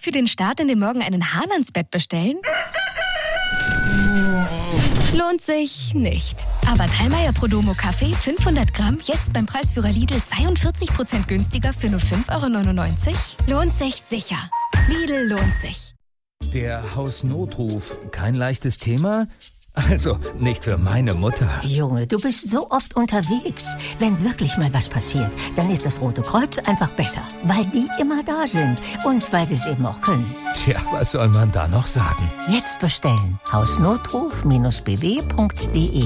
Für den Start in den Morgen einen Hahn ans Bett bestellen? Lohnt sich nicht. Aber Thalmeier Prodomo Kaffee 500 Gramm jetzt beim Preisführer Lidl 42% günstiger für nur 5,99 €? Lohnt sich sicher. Lidl lohnt sich. Der Hausnotruf, kein leichtes Thema? Also, nicht für meine Mutter. Junge, du bist so oft unterwegs. Wenn wirklich mal was passiert, dann ist das Rote Kreuz einfach besser. Weil die immer da sind und weil sie es eben auch können. Tja, was soll man da noch sagen? Jetzt bestellen. Hausnotruf-bw.de.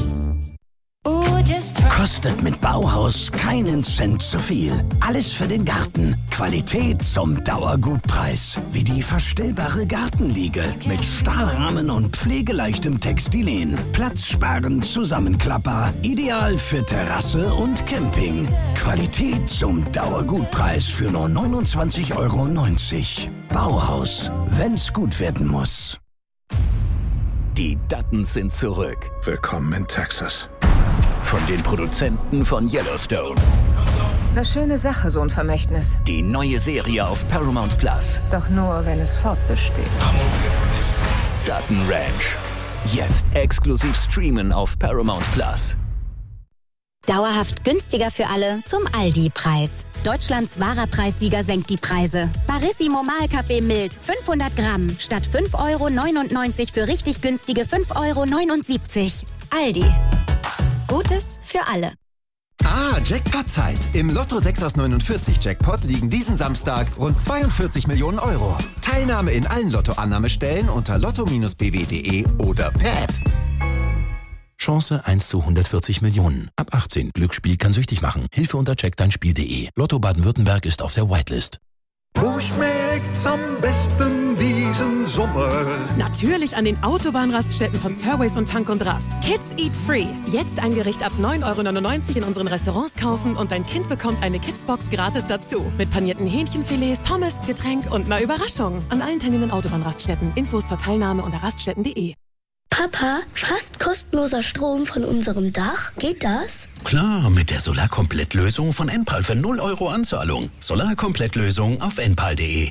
Kostet mit Bauhaus keinen Cent zu viel. Alles für den Garten. Qualität zum Dauergutpreis. Wie die verstellbare Gartenliege mit Stahlrahmen und pflegeleichtem Textilen. Platzsparend zusammenklappbar. Ideal für Terrasse und Camping. Qualität zum Dauergutpreis für nur 29,90 €. Bauhaus. Wenn's gut werden muss. Die Duttons sind zurück. Willkommen in Texas. Von den Produzenten von Yellowstone. Eine schöne Sache, so ein Vermächtnis. Die neue Serie auf Paramount Plus. Doch nur, wenn es fortbesteht. Dutton Ranch. Jetzt exklusiv streamen auf Paramount Plus. Dauerhaft günstiger für alle zum Aldi-Preis. Deutschlands wahrer Preissieger senkt die Preise. Barissimo Mahlkaffee mild, 500 Gramm, statt 5,99 € für richtig günstige 5,79 €. Aldi. Gutes für alle. Jackpot-Zeit. Im Lotto 6 aus 49 Jackpot liegen diesen Samstag rund 42 Millionen €. Teilnahme in allen Lottoannahmestellen unter lotto-bw.de oder per App. Chance 1 zu 140 Millionen. Ab 18. Glücksspiel kann süchtig machen. Hilfe unter checkdeinspiel.de. Lotto Baden-Württemberg ist auf der Whitelist. Wo schmeckt's am besten diesen Sommer? Natürlich an den Autobahnraststätten von Surways und Tank und Rast. Kids Eat Free. Jetzt ein Gericht ab 9,99 € in unseren Restaurants kaufen und dein Kind bekommt eine Kidsbox gratis dazu. Mit panierten Hähnchenfilets, Pommes, Getränk und einer Überraschung. An allen teilnehmenden Autobahnraststätten. Infos zur Teilnahme unter raststätten.de. Papa, fast kostenloser Strom von unserem Dach. Geht das? Klar, mit der Solarkomplettlösung von Enpal für 0 € Anzahlung. Solarkomplettlösung auf enpal.de.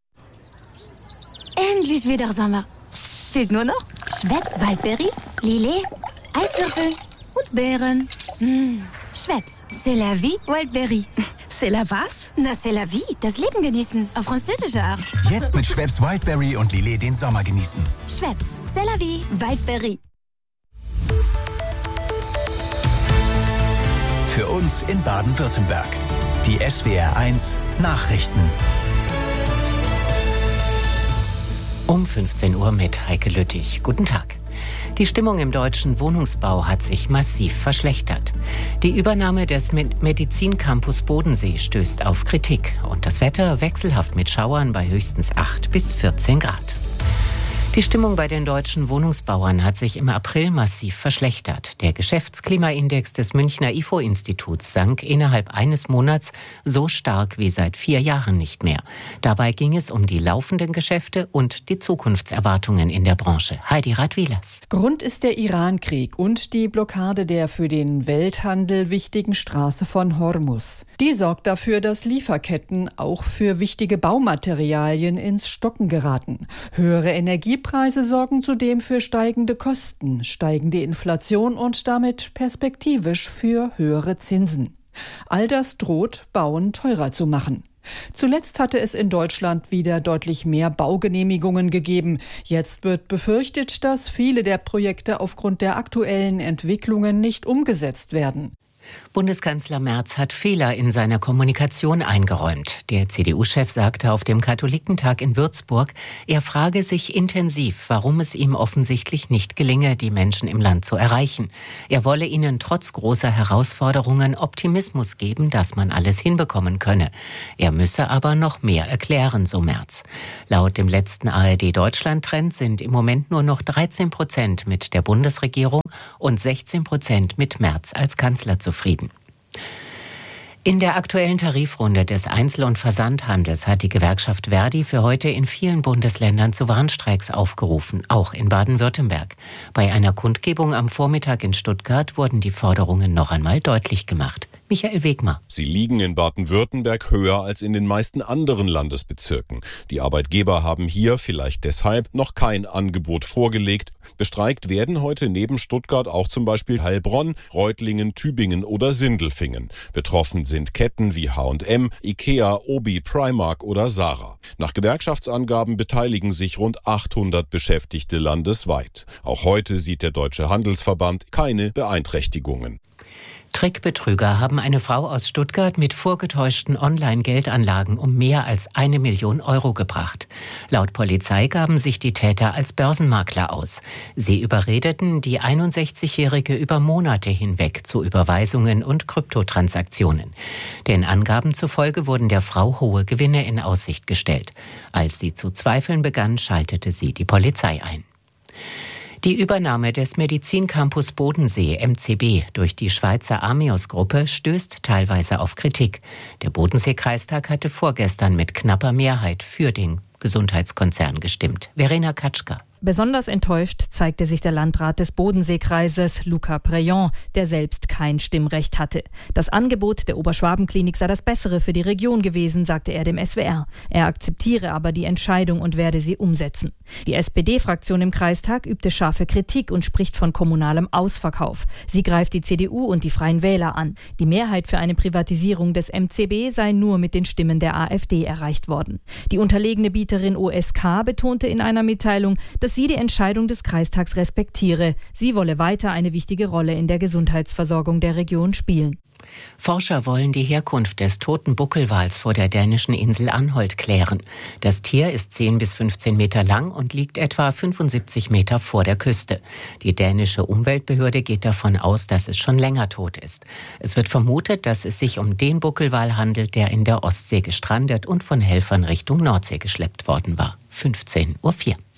Endlich wieder Sommer. Fehlt nur noch Schweppes Waldberry, Lillet, Eiswürfel und Beeren. Schweppes, c'est la vie, Waldberry. C'est la was? Na, c'est la vie, das Leben genießen, auf französische Art. Jetzt mit Schweppes Wildberry und Lillet den Sommer genießen. Schweppes, c'est la vie, Waldberry. Für uns in Baden-Württemberg. Die SWR1 Nachrichten. Um 15 Uhr mit Heike Lüttich. Guten Tag. Die Stimmung im deutschen Wohnungsbau hat sich massiv verschlechtert. Die Übernahme des Medizincampus Bodensee stößt auf Kritik. Und das Wetter wechselhaft mit Schauern bei höchstens 8 bis 14 Grad. Die Stimmung bei den deutschen Wohnungsbauern hat sich im April massiv verschlechtert. Der Geschäftsklimaindex des Münchner IFO-Instituts sank innerhalb eines Monats so stark wie seit 4 Jahren nicht mehr. Dabei ging es um die laufenden Geschäfte und die Zukunftserwartungen in der Branche. Heidi Radwilas. Grund ist der Irankrieg und die Blockade der für den Welthandel wichtigen Straße von Hormuz. Die sorgt dafür, dass Lieferketten auch für wichtige Baumaterialien ins Stocken geraten. Höhere Energiepreise sorgen zudem für steigende Kosten, steigende Inflation und damit perspektivisch für höhere Zinsen. All das droht, Bauen teurer zu machen. Zuletzt hatte es in Deutschland wieder deutlich mehr Baugenehmigungen gegeben. Jetzt wird befürchtet, dass viele der Projekte aufgrund der aktuellen Entwicklungen nicht umgesetzt werden. Bundeskanzler Merz hat Fehler in seiner Kommunikation eingeräumt. Der CDU-Chef sagte auf dem Katholikentag in Würzburg, er frage sich intensiv, warum es ihm offensichtlich nicht gelinge, die Menschen im Land zu erreichen. Er wolle ihnen trotz großer Herausforderungen Optimismus geben, dass man alles hinbekommen könne. Er müsse aber noch mehr erklären, so Merz. Laut dem letzten ARD-Deutschland-Trend sind im Moment nur noch 13% mit der Bundesregierung und 16% mit Merz als Kanzler zufrieden. In der aktuellen Tarifrunde des Einzel- und Versandhandels hat die Gewerkschaft Verdi für heute in vielen Bundesländern zu Warnstreiks aufgerufen, auch in Baden-Württemberg. Bei einer Kundgebung am Vormittag in Stuttgart wurden die Forderungen noch einmal deutlich gemacht. Michael Wegmar. Sie liegen in Baden-Württemberg höher als in den meisten anderen Landesbezirken. Die Arbeitgeber haben hier, vielleicht deshalb, noch kein Angebot vorgelegt. Bestreikt werden heute neben Stuttgart auch zum Beispiel Heilbronn, Reutlingen, Tübingen oder Sindelfingen. Betroffen sind Ketten wie H&M, Ikea, Obi, Primark oder Zara. Nach Gewerkschaftsangaben beteiligen sich rund 800 Beschäftigte landesweit. Auch heute sieht der Deutsche Handelsverband keine Beeinträchtigungen. Trickbetrüger haben eine Frau aus Stuttgart mit vorgetäuschten Online-Geldanlagen um mehr als 1 Million Euro gebracht. Laut Polizei gaben sich die Täter als Börsenmakler aus. Sie überredeten die 61-Jährige über Monate hinweg zu Überweisungen und Kryptotransaktionen. Den Angaben zufolge wurden der Frau hohe Gewinne in Aussicht gestellt. Als sie zu zweifeln begann, schaltete sie die Polizei ein. Die Übernahme des Medizincampus Bodensee MCB durch die Schweizer Amios-Gruppe stößt teilweise auf Kritik. Der Bodensee-Kreistag hatte vorgestern mit knapper Mehrheit für den Gesundheitskonzern gestimmt. Verena Katschka. Besonders enttäuscht zeigte sich der Landrat des Bodenseekreises, Luca Preyon, der selbst kein Stimmrecht hatte. Das Angebot der Oberschwabenklinik sei das Bessere für die Region gewesen, sagte er dem SWR. Er akzeptiere aber die Entscheidung und werde sie umsetzen. Die SPD-Fraktion im Kreistag übte scharfe Kritik und spricht von kommunalem Ausverkauf. Sie greift die CDU und die Freien Wähler an. Die Mehrheit für eine Privatisierung des MCB sei nur mit den Stimmen der AfD erreicht worden. Die unterlegene Bieterin OSK betonte in einer Mitteilung, dass sie die Entscheidung des Kreistags respektiere. Sie wolle weiter eine wichtige Rolle in der Gesundheitsversorgung der Region spielen. Forscher wollen die Herkunft des toten Buckelwals vor der dänischen Insel Anholt klären. Das Tier ist 10 bis 15 Meter lang und liegt etwa 75 Meter vor der Küste. Die dänische Umweltbehörde geht davon aus, dass es schon länger tot ist. Es wird vermutet, dass es sich um den Buckelwal handelt, der in der Ostsee gestrandet und von Helfern Richtung Nordsee geschleppt worden war. 15:04 Uhr.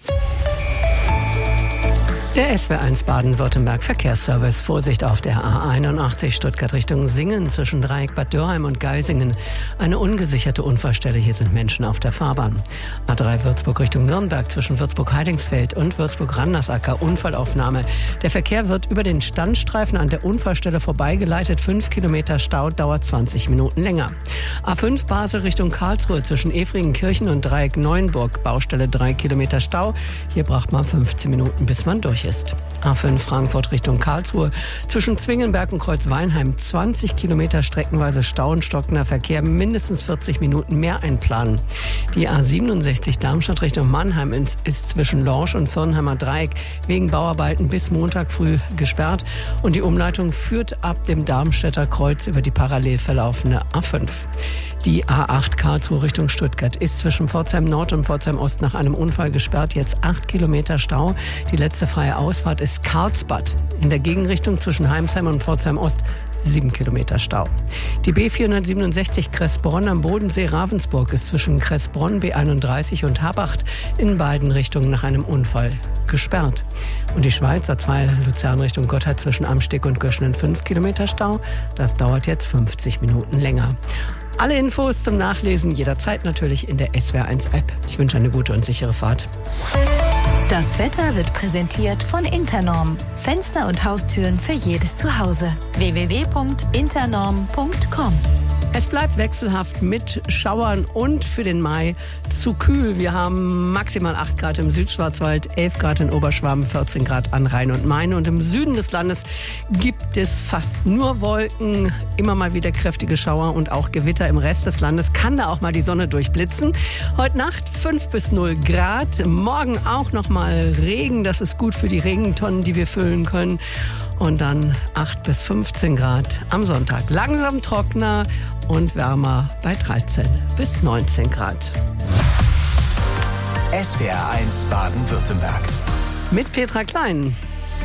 Der SWR1 Baden-Württemberg Verkehrsservice. Vorsicht auf der A81 Stuttgart Richtung Singen zwischen Dreieck Bad Dürrheim und Geisingen. Eine ungesicherte Unfallstelle. Hier sind Menschen auf der Fahrbahn. A3 Würzburg Richtung Nürnberg zwischen Würzburg-Heidingsfeld und Würzburg-Randersacker. Unfallaufnahme. Der Verkehr wird über den Standstreifen an der Unfallstelle vorbeigeleitet. 5 Kilometer Stau, dauert 20 Minuten länger. A5 Basel Richtung Karlsruhe zwischen Efringenkirchen und Dreieck Neuenburg. Baustelle 3 Kilometer Stau. Hier braucht man 15 Minuten, bis man durch ist. A5 Frankfurt Richtung Karlsruhe. Zwischen Zwingenberg und Kreuzweinheim 20 Kilometer streckenweise Stau und stockender Verkehr, mindestens 40 Minuten mehr einplanen. Die A67 Darmstadt Richtung Mannheim ist zwischen Lorsch und Firnheimer Dreieck wegen Bauarbeiten bis Montag früh gesperrt und die Umleitung führt ab dem Darmstädter Kreuz über die parallel verlaufende A5. Die A8 Karlsruhe Richtung Stuttgart ist zwischen Pforzheim Nord und Pforzheim Ost nach einem Unfall gesperrt. Jetzt 8 Kilometer Stau. Die letzte freie Ausfahrt ist Karlsbad. In der Gegenrichtung zwischen Heimsheim und Pforzheim Ost 7 Kilometer Stau. Die B467 Kressbronn am Bodensee Ravensburg ist zwischen Kressbronn B31 und Habacht in beiden Richtungen nach einem Unfall gesperrt. Und die Schweiz A2 Luzern Richtung Gotthard zwischen Amsteg und Göschenen 5 Kilometer Stau. Das dauert jetzt 50 Minuten länger. Alle Infos zum Nachlesen jederzeit natürlich in der SWR1-App. Ich wünsche eine gute und sichere Fahrt. Das Wetter wird präsentiert von Internorm. Fenster und Haustüren für jedes Zuhause. www.internorm.com. Es bleibt wechselhaft mit Schauern und für den Mai zu kühl. Wir haben maximal 8 Grad im Südschwarzwald, 11 Grad in Oberschwaben, 14 Grad an Rhein und Main. Und im Süden des Landes gibt es fast nur Wolken, immer mal wieder kräftige Schauer und auch Gewitter. Im Rest des Landes kann da auch mal die Sonne durchblitzen. Heute Nacht 5 bis 0 Grad. Morgen auch noch mal Regen. Das ist gut für die Regentonnen, die wir füllen können. Und dann 8 bis 15 Grad am Sonntag. Langsam trockener und wärmer bei 13 bis 19 Grad. SWR1 Baden-Württemberg. Mit Petra Klein.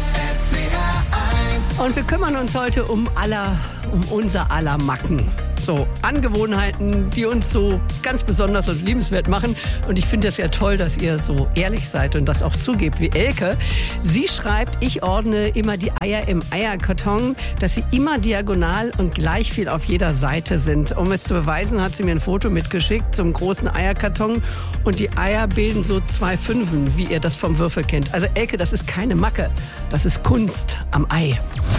Und wir kümmern uns heute um unser aller Macken. So Angewohnheiten, die uns so ganz besonders und liebenswert machen. Und ich finde es ja toll, dass ihr so ehrlich seid und das auch zugebt wie Elke. Sie schreibt, ich ordne immer die Eier im Eierkarton, dass sie immer diagonal und gleich viel auf jeder Seite sind. Um es zu beweisen, hat sie mir ein Foto mitgeschickt zum großen Eierkarton. Und die Eier bilden so 2 Fünfen, wie ihr das vom Würfel kennt. Also Elke, das ist keine Macke, das ist Kunst am Ei.